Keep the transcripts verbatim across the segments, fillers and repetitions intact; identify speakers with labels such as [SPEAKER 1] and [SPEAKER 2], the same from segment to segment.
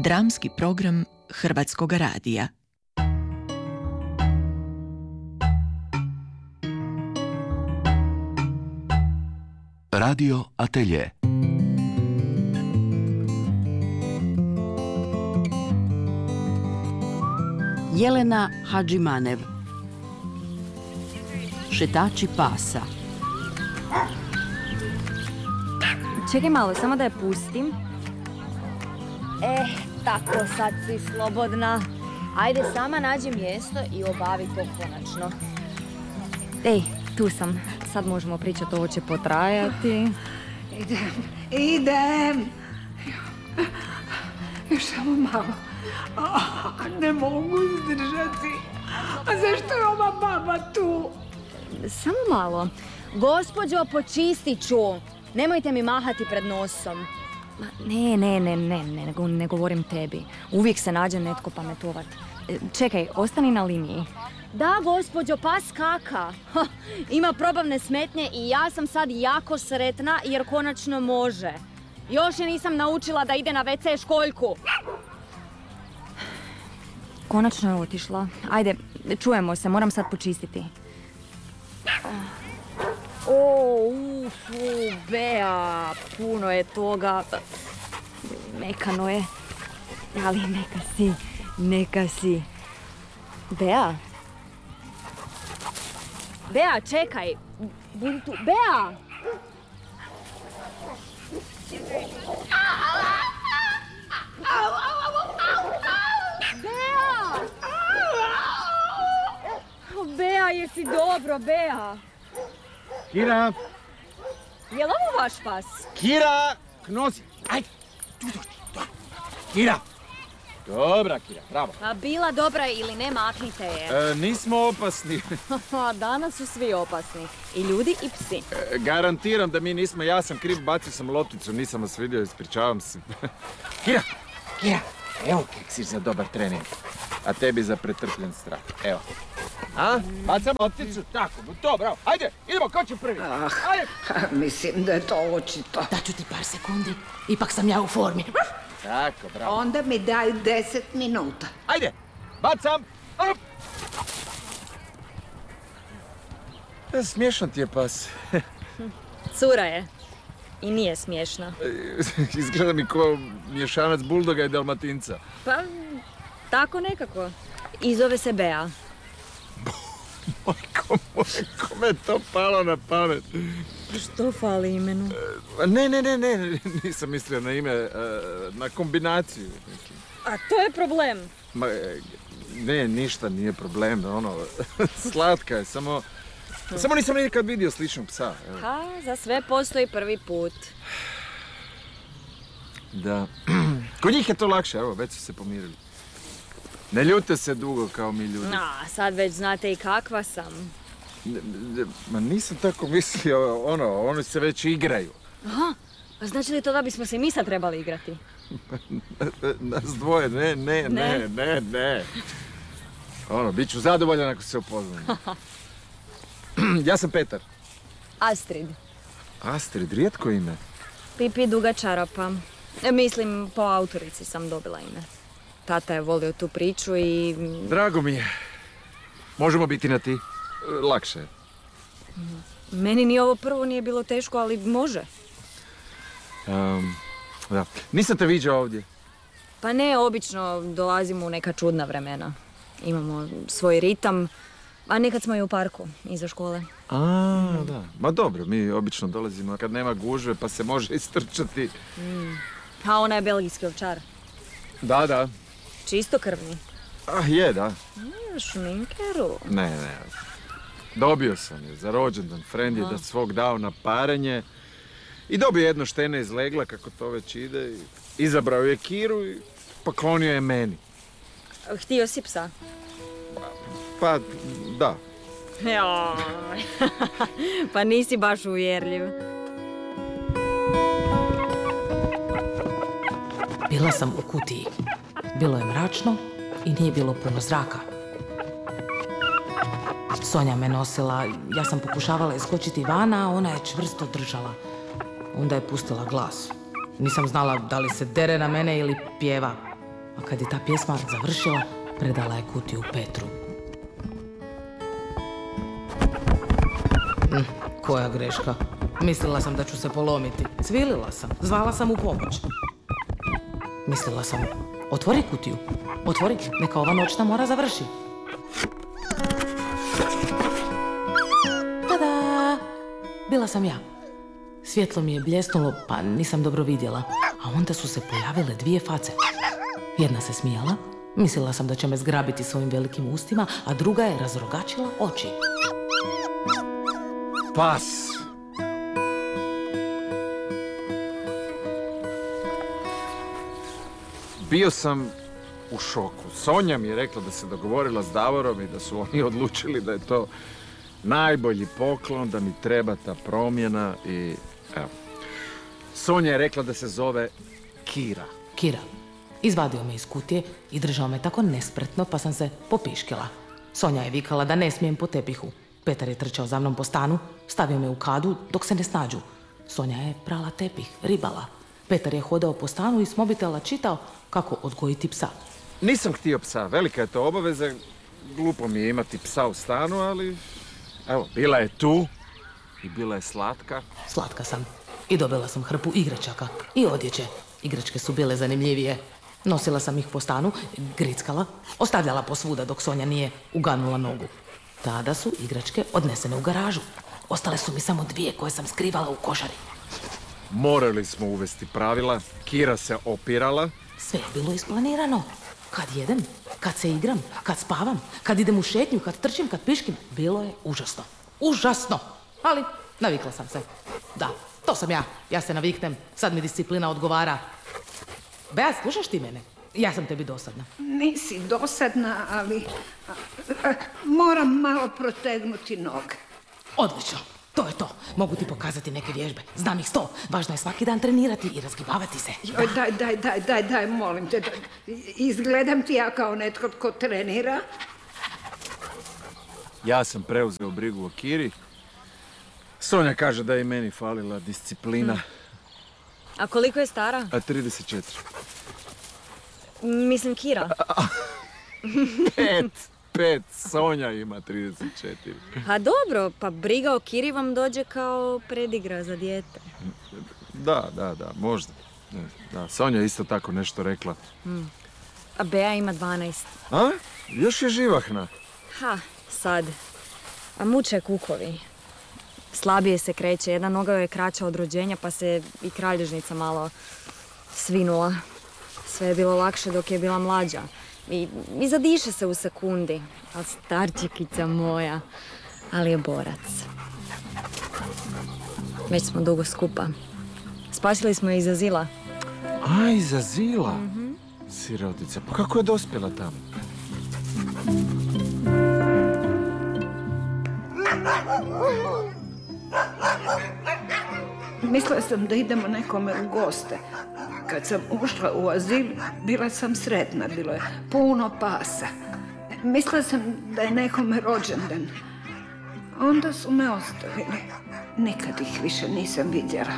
[SPEAKER 1] Dramski program Hrvatskog radija.
[SPEAKER 2] Radio Atelje.
[SPEAKER 3] Jelena Hadžimanev. Šetači pasa.
[SPEAKER 4] Čekaj malo, samo da je pustim. Eh, tako, sad si slobodna. Ajde, sama nađi mjesto i obavi to konačno. Ej, tu sam. Sad možemo pričati, ovo će potrajati.
[SPEAKER 5] Idem, idem. Još samo malo. Oh, ne mogu izdržati. A zašto je ova baba tu?
[SPEAKER 4] Samo malo. Gospođo, počistit ću. Nemojte mi mahati pred nosom. Ma, ne, ne, ne, ne, ne, ne, ne govorim tebi. Uvijek se nađe netko pametovat. Čekaj, ostani na liniji. Da, gospođo, pas kaka. Ha, ima probavne smetnje i ja sam sad jako sretna jer konačno može. Još je nisam naučila da ide na ve ce školjku. Konačno je otišla. Ajde, čujemo se, moram sad počistiti. O, uf, uf, Bea, puno je toga. Mekano je, ali neka si, neka si. Bea? Bea, čekaj, budi tu. Bea! Bea! Bea, jesi dobro, Bea?
[SPEAKER 6] Kira!
[SPEAKER 4] Je li ovo vaš pas?
[SPEAKER 6] Kira! Knosi! Ajde! Tu dođi! Kira! Dobra, Kira, bravo.
[SPEAKER 4] A bila dobra ili ne, maknite je.
[SPEAKER 6] E, nismo opasni.
[SPEAKER 4] Danas su svi opasni. I ljudi i psi.
[SPEAKER 6] E, garantiram da mi nismo, ja sam kriv, bacio sam lopticu, nisam vas vidio, ispričavam se. Kira! Kira! Evo keksir za dobar trening. A tebi za pretrpljen strah. Evo. A? Bacam lopticu, tako, to, bravo. Ajde, idemo, ko će prvi?
[SPEAKER 5] Ah,
[SPEAKER 6] Ajde!
[SPEAKER 5] mislim da je to očito.
[SPEAKER 7] Daću ti par sekundi, ipak sam ja u formi.
[SPEAKER 6] Tako, bravo.
[SPEAKER 5] Onda mi daj deset minuta.
[SPEAKER 6] Ajde, bacam. Op. E, smiješan ti je pas.
[SPEAKER 4] Cura je. I nije smiješna.
[SPEAKER 6] Izgleda mi kao mješanac buldoga i dalmatinca.
[SPEAKER 4] Pa, tako nekako. I zove se Bea.
[SPEAKER 6] Mojko, mojko, me to palo na pamet.
[SPEAKER 4] Što fali imenu?
[SPEAKER 6] E, ne, ne, ne, ne, nisam mislio na ime, e, na kombinaciju. Mislim.
[SPEAKER 4] A to je problem.
[SPEAKER 6] Ma, e, ne, ništa nije problem, ono, slatka je, samo, samo nisam nikad vidio sličnog psa. Evo.
[SPEAKER 4] Ha, za sve postoji prvi put.
[SPEAKER 6] Da, kod njih je to lakše, evo, već su se pomirili. Ne ljute se dugo kao mi ljudi.
[SPEAKER 4] A, sad već znate i kakva sam.
[SPEAKER 6] Ne, ne, ma nisam tako mislio, ono, oni se već igraju.
[SPEAKER 4] Aha, a znači li to da bismo se i mi sad trebali igrati?
[SPEAKER 6] Nas dvoje, ne, ne, ne, ne, ne, ne. Ono, bit ću zadovoljan ako se upoznamo. Ja sam Petar.
[SPEAKER 4] Astrid.
[SPEAKER 6] Astrid, rijetko ime.
[SPEAKER 4] Pipi duga čarapa. E, Mislim, po autorici sam dobila ime. Tata je volio tu priču i...
[SPEAKER 6] Drago mi je. Možemo biti na ti. Lakše je.
[SPEAKER 4] Meni ni ovo prvo nije bilo teško, ali može.
[SPEAKER 6] Um, da. Nisam te viđao ovdje.
[SPEAKER 4] Pa ne, obično dolazimo u neka čudna vremena. Imamo svoj ritam, a nekad smo i u parku, iza škole.
[SPEAKER 6] A, da. Ma dobro, mi obično dolazimo kad nema gužve pa se može istrčati.
[SPEAKER 4] Mm. A ona je belgijski ovčar.
[SPEAKER 6] Da, da.
[SPEAKER 4] Čisto krvni.
[SPEAKER 6] Ah, je, da.
[SPEAKER 4] Mm, šminkeru.
[SPEAKER 6] Ne, ne. Dobio sam je za rođendan. Friend je da svog dao na parenje. I dobio jedno štene iz legla, kako to već ide. I izabrao je Kiru i poklonio je meni.
[SPEAKER 4] Htio si psa?
[SPEAKER 6] Pa, da.
[SPEAKER 4] Joj. Pa nisi baš uvjerljiv.
[SPEAKER 7] Bila sam u kutiji. Bilo je mračno i nije bilo puno zraka. Sonja me nosila, ja sam pokušavala iskočiti van, a ona je čvrsto držala. Onda je pustila glas. Nisam znala da li se dere na mene ili pjeva. a kad je ta pjesma završila, predala je kutiju Petru. Hm, koja greška. Mislila sam da ću se polomiti. Cvilila sam, zvala sam u pomoć. Mislila sam, otvori kutiju, otvori, neka ova noćna mora završi. Tada! Bila sam ja. Svjetlo mi je bljesnulo, pa nisam dobro vidjela. A onda su se pojavile dvije face. Jedna se smijala, mislila sam da će me zgrabiti svojim velikim ustima, a druga je razrogačila oči.
[SPEAKER 6] Pas! Bio sam u šoku. Sonja mi je rekla da se dogovorila s Davorom i da su oni odlučili da je to najbolji poklon, da mi treba ta promjena i evo. Sonja je rekla da se zove Kira.
[SPEAKER 7] Kira. Izvadio me iz kutije i držao me tako nespretno pa sam se popiškila. Sonja je vikala da ne smijem po tepihu. Petar je trčao za mnom po stanu, stavio me u kadu dok se ne snađu. Sonja je prala tepih, ribala. Petar je hodao po stanu i s mobitela čitao kako odgojiti psa.
[SPEAKER 6] Nisam htio psa, velika je to obaveza. Glupo mi je imati psa u stanu, ali evo, bila je tu i bila je slatka.
[SPEAKER 7] Slatka sam. I dobila sam hrpu igračaka i odjeće. Igračke su bile zanimljivije. Nosila sam ih po stanu, grickala, ostavljala posvuda dok Sonja nije uganula nogu. Tada su igračke odnesene u garažu. Ostale su mi samo dvije koje sam skrivala u košari.
[SPEAKER 6] Morali smo uvesti pravila, Kira se opirala.
[SPEAKER 7] Sve je bilo isplanirano. Kad jedem, kad se igram, kad spavam, kad idem u šetnju, kad trčim, kad piškim. Bilo je užasno. Užasno! Ali navikla sam se. Da, to sam ja. Ja se naviknem. Sad mi disciplina odgovara. Bea, slušaš ti mene? Ja sam tebi dosadna.
[SPEAKER 5] Nisi dosadna, ali a, a, moram malo protegnuti noge.
[SPEAKER 7] Odlično. To je to. Mogu ti pokazati neke vježbe. Znam ih sto. Važno je svaki dan trenirati i razgibavati se.
[SPEAKER 5] Joj, daj, daj, daj, daj, daj, molim te. Izgledam ti ja kao netko tko trenira.
[SPEAKER 6] Ja sam preuzeo brigu o Kiri. Sonja kaže da je i meni falila disciplina.
[SPEAKER 4] Hmm. A koliko je stara?
[SPEAKER 6] A trideset četiri.
[SPEAKER 4] Mislim Kira.
[SPEAKER 6] Pet. Pet. Sonja ima trideset četiri.
[SPEAKER 4] A dobro, pa briga o Kiri vam dođe kao predigra za dijete.
[SPEAKER 6] Da, da, da, možda. Da, Sonja je isto tako nešto rekla.
[SPEAKER 4] Hmm. A Bea ima dvanaest.
[SPEAKER 6] A? Još je živahna.
[SPEAKER 4] Ha, sad. A muče kukovi. Slabije se kreće, jedna noga joj je kraća od rođenja pa se i kralježnica malo svinula. Sve je bilo lakše dok je bila mlađa. I, i zadiše se u sekundi. A starčikica moja, ali je borac. Već smo dugo skupa. Spasili smo je iz azila.
[SPEAKER 6] A, iz azila? Mm-hmm. Sirotica, pa kako je dospjela tamo?
[SPEAKER 5] Mislila sam da idemo nekome u goste. Kad sam ušla u azil, bila sam sretna, bilo je puno pasa. Mislila sam da je nekome rođendan. Onda su me ostavili. Nikad ih više nisam vidjela.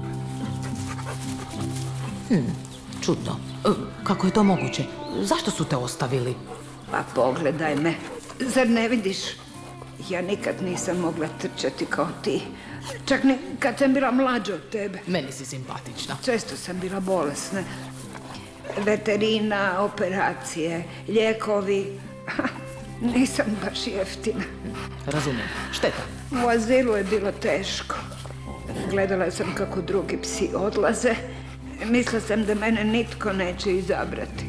[SPEAKER 7] Hmm, čudno. E, kako je to moguće? Zašto su te ostavili?
[SPEAKER 5] Pa pogledaj me. Zar ne vidiš? Ja nikad nisam mogla trčati kao ti. Čak ni kad sam bila mlađa od tebe.
[SPEAKER 7] Meni si simpatična.
[SPEAKER 5] Često sam bila bolesna. Veterina, operacije, lijekovi. Nisam baš jeftina.
[SPEAKER 7] Razumijem. Šteta.
[SPEAKER 5] U azilu je bilo teško. Gledala sam kako drugi psi odlaze. Mislila sam da mene nitko neće izabrati.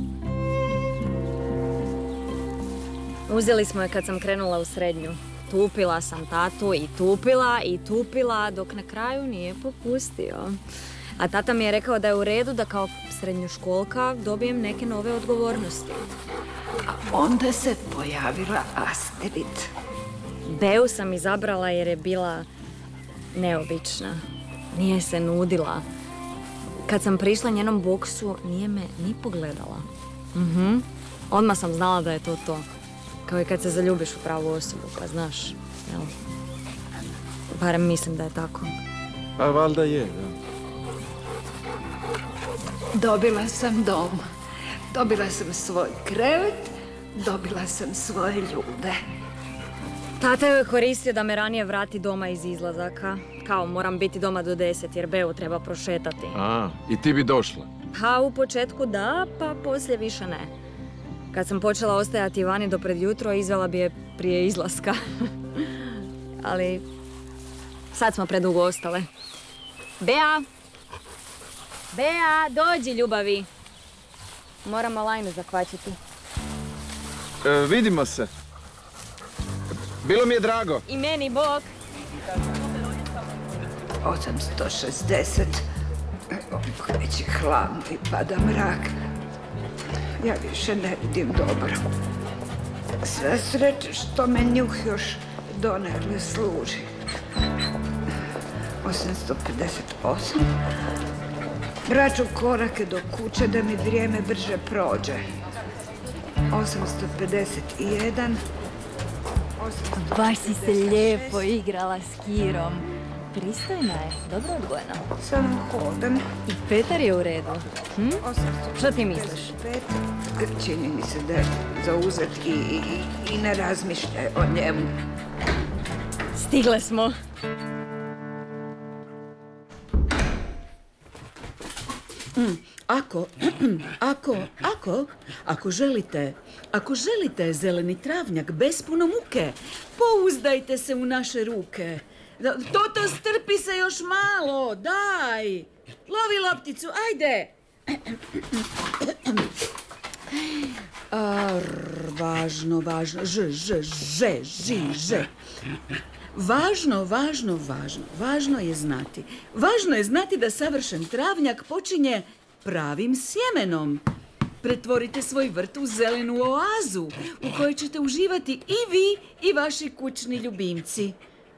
[SPEAKER 4] Uzeli smo je kad sam krenula u srednju. Tupila sam tatu i tupila i tupila dok na kraju nije popustio. A tata mi je rekao da je u redu da kao srednjoškolka dobijem neke nove odgovornosti.
[SPEAKER 5] A onda se pojavila Astrid.
[SPEAKER 4] Beu sam izabrala jer je bila neobična. Nije se nudila. Kad sam prišla njenom boksu, nije me ni pogledala. Mhm. Odmah sam znala da je to to. Kao i kad se zaljubiš u pravu osobu, pa znaš, jel? Barem mislim da je tako.
[SPEAKER 6] A valjda je, da.
[SPEAKER 5] Dobila sam dom. Dobila sam svoj krevet, dobila sam svoje ljude.
[SPEAKER 4] Tata je koristio da me ranije vrati doma iz izlazaka. Kao moram biti doma do deset jer Beu treba prošetati.
[SPEAKER 6] A, i ti bi došla?
[SPEAKER 4] Pa u početku da, pa poslije više ne. Kad sam počela ostajati vani do pred jutro, izvela bi je prije izlaska. Ali sad smo predugo ostale. Bea! Bea, dođi ljubavi! Moramo lajnu zakvačiti.
[SPEAKER 6] E, vidimo se. Bilo mi je drago.
[SPEAKER 4] I meni, bok!
[SPEAKER 5] osamsto šezdeset. Već je hladno i pada mrak. Ja više ne vidim dobro. Sve sreće što me njuh još donekle služi. osamsto pedeset osam. Vraću korake do kuće da mi vrijeme brže prođe. osamsto pedeset jedan.
[SPEAKER 4] Baš si se lijepo igrala s Kirom. Pristojna je, dobro odgojena.
[SPEAKER 5] Samo hodam.
[SPEAKER 4] I Petar je u redu. Hm?
[SPEAKER 5] osamsto
[SPEAKER 4] Što ti misliš?
[SPEAKER 5] pedeset pet. Čini mi se da je zauzet i, i, i ne razmišlja o njemu.
[SPEAKER 4] Stigle smo.
[SPEAKER 8] Mm, ako, ako, ako, ako želite, ako želite zeleni travnjak bez puno muke, pouzdajte se u naše ruke. Da- Toto, strpi se još malo, daj. Lovi lopticu, ajde. Ar, važno, važno, ž, ž, ž, ži, ž. Važno, važno, važno, važno je znati. Važno je znati da savršen travnjak počinje pravim sjemenom. Pretvorite svoj vrt u zelenu oazu u kojoj ćete uživati i vi i vaši kućni ljubimci.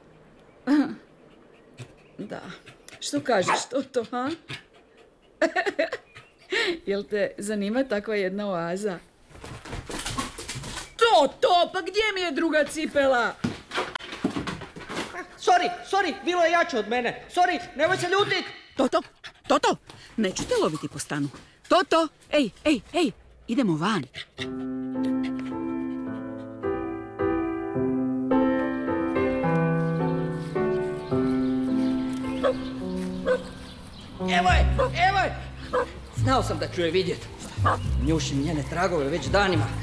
[SPEAKER 8] Da, što kažeš, Toto, ha? Jel te zanima takva jedna oaza? Toto, pa gdje mi je druga cipela?
[SPEAKER 9] Sorry, sorry, bilo je jače od mene. Sorry, nemoj se ljutit.
[SPEAKER 8] Toto, Toto, neću te loviti po stanu. Toto, ej, ej, ej, idemo van.
[SPEAKER 9] Evo je, evo je. Znao sam da ću je vidjet. Njušim njene tragove već danima.